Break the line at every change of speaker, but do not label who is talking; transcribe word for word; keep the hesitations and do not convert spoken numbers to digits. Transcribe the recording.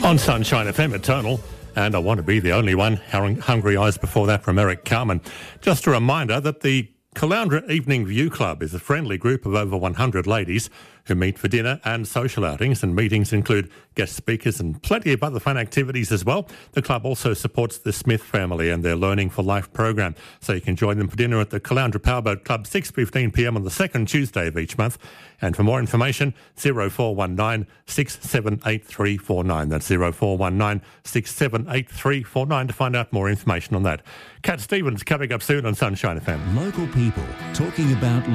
On Sunshine F M at Tonal, and I Want to Be the Only One, Hungry Eyes before that from Eric Carmen. Just a reminder that the Caloundra Evening View Club is a friendly group of over one hundred ladies who meet for dinner and social outings, and meetings include guest speakers and plenty of other fun activities as well. The club also supports the Smith family and their Learning for Life program, so you can join them for dinner at the Caloundra Powerboat Club, six fifteen p m on the second Tuesday of each month. And for more information, zero four one nine, six seven eight three four nine. That's zero four one nine, six seven eight three four nine to find out more information on that. Cat Stevens coming up soon on Sunshine F M.
Local people talking about